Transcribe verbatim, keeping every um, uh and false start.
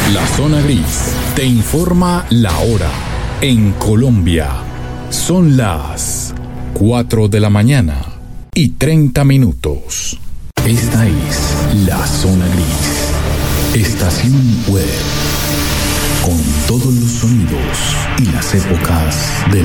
La Zona Gris te informa la hora. En Colombia son las cuatro de la mañana y treinta minutos. Esta es La Zona Gris, estación web con todos los sonidos y las épocas de